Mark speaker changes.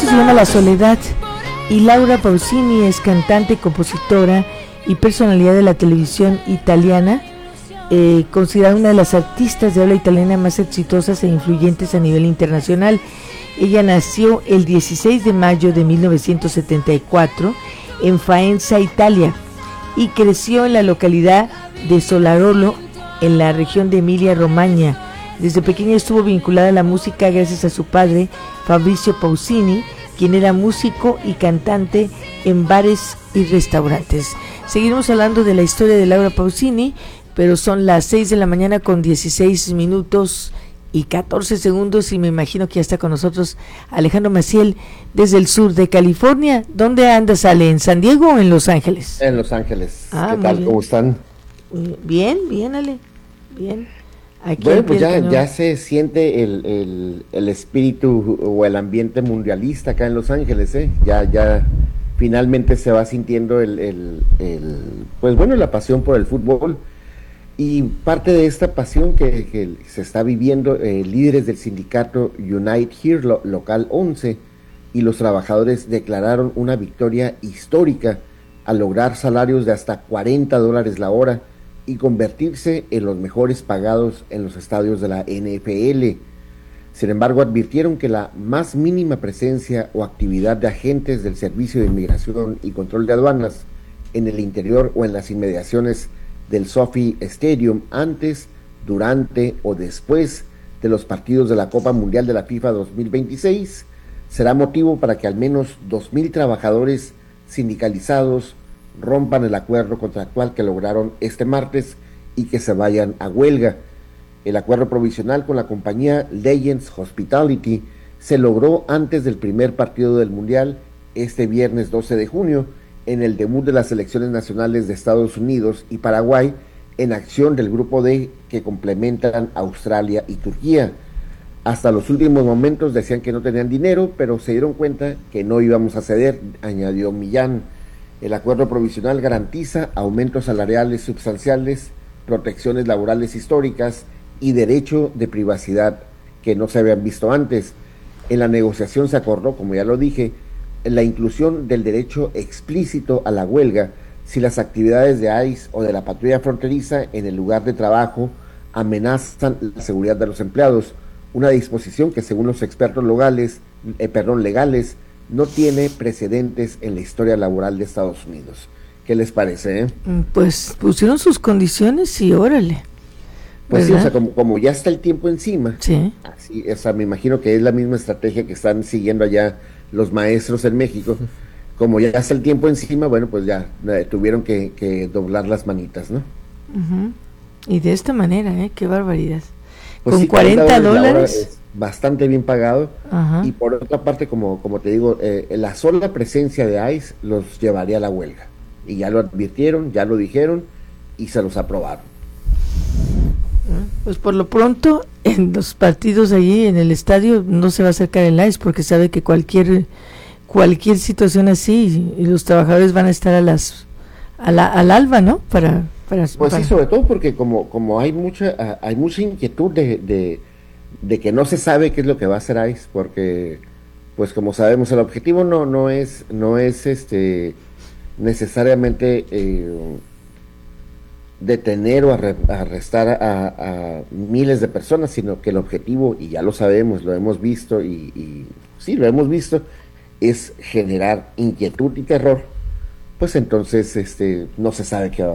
Speaker 1: se llama La Soledad, y Laura Pausini es cantante, compositora y personalidad de la televisión italiana, considerada una de las artistas de habla italiana más exitosas e influyentes a nivel internacional. Ella nació el 16 de mayo de 1974 en Faenza, Italia, y creció en la localidad de Solarolo, en la región de Emilia-Romagna. Desde pequeña estuvo vinculada a la música gracias a su padre, Fabrizio Pausini, quien era músico y cantante en bares y restaurantes. Seguiremos hablando de la historia de Laura Pausini, pero son las 6 de la mañana con 16 minutos y 14 segundos, y me imagino que ya está con nosotros Alejandro Maciel desde el sur de California. ¿Dónde andas, Ale? ¿En San Diego o en Los Ángeles?
Speaker 2: En Los Ángeles. ¿Qué tal? ¿Cómo están?
Speaker 1: Bien, Ale. Bien. Aquí
Speaker 2: bueno, pues ya se siente el espíritu o el ambiente mundialista acá en Los Ángeles, ¿eh? Ya finalmente se va sintiendo pues bueno, la pasión por el fútbol, y parte de esta pasión que se está viviendo, líderes del sindicato Unite Here Local 11 y los trabajadores declararon una victoria histórica al lograr salarios de hasta $40 la hora y convertirse en los mejores pagados en los estadios de la NFL. Sin embargo, advirtieron que la más mínima presencia o actividad de agentes del Servicio de Inmigración y Control de Aduanas en el interior o en las inmediaciones del SoFi Stadium antes, durante o después de los partidos de la Copa Mundial de la FIFA 2026 será motivo para que al menos 2,000 trabajadores sindicalizados rompan el acuerdo contractual que lograron este martes y que se vayan a huelga. El acuerdo provisional con la compañía Legends Hospitality se logró antes del primer partido del Mundial este viernes 12 de junio, en el debut de las selecciones nacionales de Estados Unidos y Paraguay, en acción del grupo D que complementan Australia y Turquía. Hasta los últimos momentos decían que no tenían dinero, pero se dieron cuenta que no íbamos a ceder, añadió Millán. El acuerdo provisional garantiza aumentos salariales sustanciales, protecciones laborales históricas y derecho de privacidad que no se habían visto antes. En la negociación se acordó, como ya lo dije, la inclusión del derecho explícito a la huelga si las actividades de ICE o de la patrulla fronteriza en el lugar de trabajo amenazan la seguridad de los empleados, una disposición que según los expertos legales no tiene precedentes en la historia laboral de Estados Unidos. ¿Qué les parece?
Speaker 1: Pues pusieron sus condiciones y órale.
Speaker 2: Pues sí, o sea, como ya está el tiempo encima,
Speaker 1: sí.
Speaker 2: Así, o sea, me imagino que es la misma estrategia que están siguiendo allá los maestros en México. Como ya está el tiempo encima, bueno, pues ya tuvieron que doblar las manitas, ¿no?
Speaker 1: Uh-huh. Y de esta manera, qué barbaridad.
Speaker 2: Pues
Speaker 1: con
Speaker 2: sí,
Speaker 1: $40
Speaker 2: es bastante bien pagado.
Speaker 1: Uh-huh.
Speaker 2: Y por otra parte, como te digo, la sola presencia de ICE los llevaría a la huelga, y ya lo advirtieron, ya lo dijeron y se los aprobaron.
Speaker 1: Pues por lo pronto en los partidos allí en el estadio no se va a acercar el ICE, porque sabe que cualquier situación así y los trabajadores van a estar al alba, ¿no?
Speaker 2: Pues sí, sobre todo porque como hay mucha inquietud de que no se sabe qué es lo que va a hacer ICE, porque pues como sabemos el objetivo no es necesariamente detener o arrestar a miles de personas, sino que el objetivo, y ya lo sabemos, lo hemos visto y sí, lo hemos visto, es generar inquietud y terror. Pues entonces no se sabe qué va